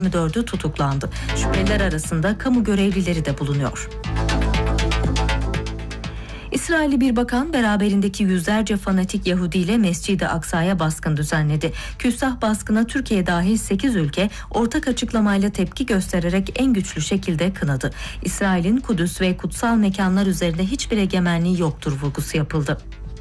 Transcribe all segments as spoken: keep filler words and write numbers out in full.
yirmi dördü tutuklandı. Şüpheliler arasında kamu görevlileri de bulunuyor. İsrailli bir bakan beraberindeki yüzlerce fanatik Yahudi ile Mescid-i Aksa'ya baskın düzenledi. Küstah baskına Türkiye dahil sekiz ülke ortak açıklamayla tepki göstererek en güçlü şekilde kınadı. İsrail'in Kudüs ve kutsal mekanlar üzerinde hiçbir egemenliği yoktur vurgusu yapıldı.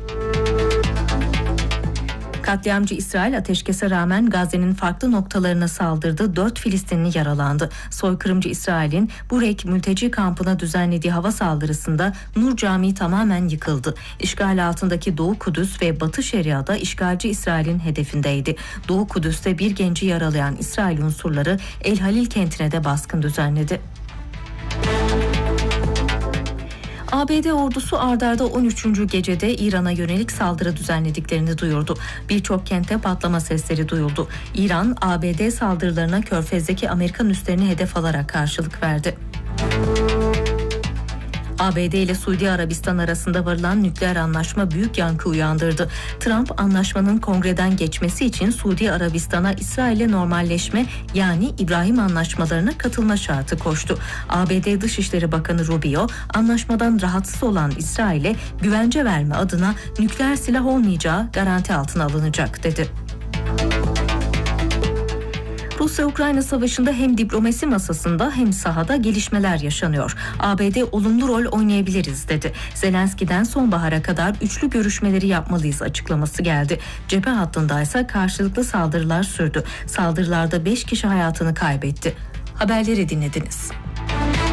Katliamcı İsrail ateşkese rağmen Gazze'nin farklı noktalarına saldırdı. Dört Filistinli yaralandı. Soykırımcı İsrail'in Burek mülteci kampına düzenlediği hava saldırısında Nur Camii tamamen yıkıldı. İşgal altındaki Doğu Kudüs ve Batı Şeria'da işgalci İsrail'in hedefindeydi. Doğu Kudüs'te bir genci yaralayan İsrail unsurları El Halil kentine de baskın düzenledi. A B D ordusu ard arda on üçüncü gecede İran'a yönelik saldırı düzenlediklerini duyurdu. Birçok kente patlama sesleri duyuldu. İran, A B D saldırılarına Körfez'deki Amerikan üslerini hedef alarak karşılık verdi. A B D ile Suudi Arabistan arasında varılan nükleer anlaşma büyük yankı uyandırdı. Trump anlaşmanın kongreden geçmesi için Suudi Arabistan'a İsrail'le normalleşme yani İbrahim anlaşmalarına katılma şartı koştu. A B D Dışişleri Bakanı Rubio anlaşmadan rahatsız olan İsrail'e güvence verme adına nükleer silah olmayacağı garanti altına alınacak dedi. Rusya-Ukrayna savaşında hem diplomasi masasında hem sahada gelişmeler yaşanıyor. A B D olumlu rol oynayabiliriz dedi. Zelenski'den sonbahara kadar üçlü görüşmeleri yapmalıyız açıklaması geldi. Cephe hattındaysa karşılıklı saldırılar sürdü. Saldırılarda beş kişi hayatını kaybetti. Haberleri dinlediniz.